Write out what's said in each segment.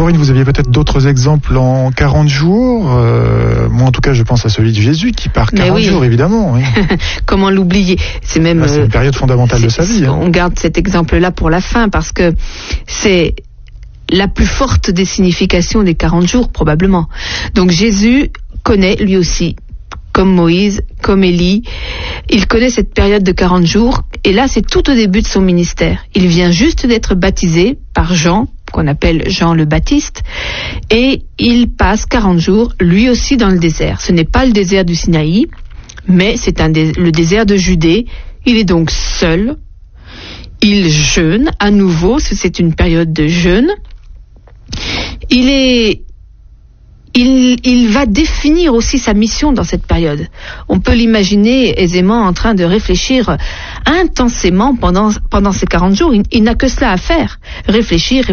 Corinne, vous aviez peut-être d'autres exemples en 40 jours. Moi, en tout cas, je pense à celui de Jésus qui part 40 jours, évidemment. Oui. Comment l'oublier ? C'est même. C'est une période fondamentale de sa vie. On garde cet exemple-là pour la fin parce que c'est la plus forte des significations des 40 jours, probablement. Donc Jésus connaît, lui aussi, comme Moïse, comme Élie, il connaît cette période de 40 jours, et là c'est tout au début de son ministère. Il vient juste d'être baptisé par Jean, qu'on appelle Jean le Baptiste, et il passe 40 jours, lui aussi, dans le désert. Ce n'est pas le désert du Sinaï, mais c'est le désert de Judée. Il est donc seul, il jeûne à nouveau, c'est une période de jeûne. Il va définir aussi sa mission dans cette période. On peut l'imaginer aisément en train de réfléchir intensément pendant ces 40 jours. Il n'a que cela à faire. Réfléchir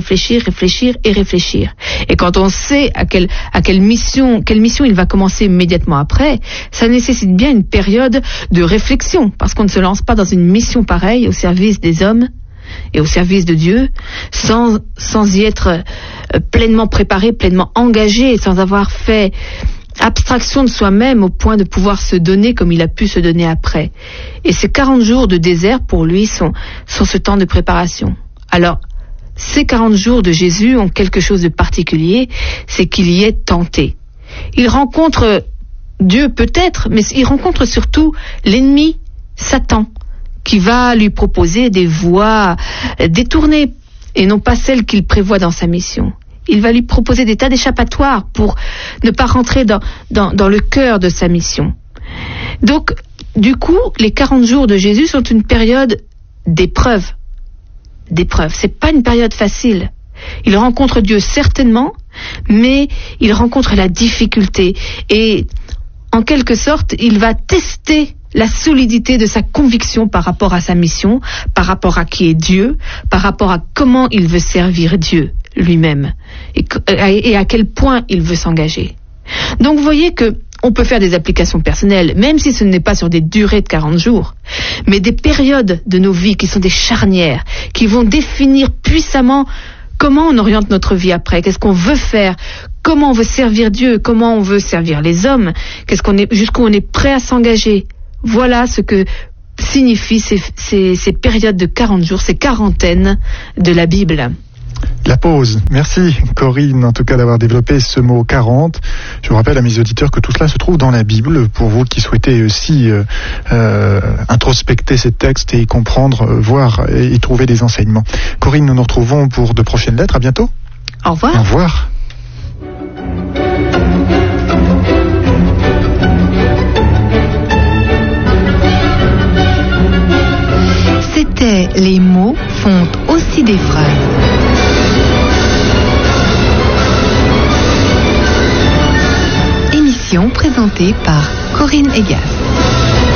et réfléchir. Et quand on sait à quelle mission il va commencer immédiatement après, ça nécessite bien une période de réflexion, parce qu'on ne se lance pas dans une mission pareille au service des hommes et au service de Dieu, sans y être pleinement préparé, pleinement engagé, sans avoir fait abstraction de soi-même au point de pouvoir se donner comme il a pu se donner après. Et ces 40 jours de désert, pour lui, sont ce temps de préparation. Alors, ces 40 jours de Jésus ont quelque chose de particulier, c'est qu'il y est tenté. Il rencontre Dieu peut-être, mais il rencontre surtout l'ennemi, Satan, qui va lui proposer des voies détournées et non pas celles qu'il prévoit dans sa mission. Il va lui proposer des tas d'échappatoires pour ne pas rentrer dans le cœur de sa mission. Donc, du coup, les 40 jours de Jésus sont une période d'épreuve. C'est pas une période facile. Il rencontre Dieu certainement, mais il rencontre la difficulté. Et en quelque sorte, il va tester la solidité de sa conviction par rapport à sa mission, par rapport à qui est Dieu, par rapport à comment il veut servir Dieu lui-même et à quel point il veut s'engager. Donc vous voyez que on peut faire des applications personnelles, même si ce n'est pas sur des durées de 40 jours, mais des périodes de nos vies qui sont des charnières, qui vont définir puissamment comment on oriente notre vie après, qu'est-ce qu'on veut faire, comment on veut servir Dieu, comment on veut servir les hommes, jusqu'où on est prêt à s'engager. Voilà ce que signifient ces périodes de 40 jours, ces quarantaines de la Bible. La pause. Merci Corinne, en tout cas, d'avoir développé ce mot 40. Je vous rappelle à mes auditeurs que tout cela se trouve dans la Bible, pour vous qui souhaitez aussi introspecter ces textes et y comprendre, voir et y trouver des enseignements. Corinne, nous nous retrouvons pour de prochaines lettres. À bientôt. Au revoir. Au revoir. C'était Les mots font aussi des phrases. Émission présentée par Corinne Egas.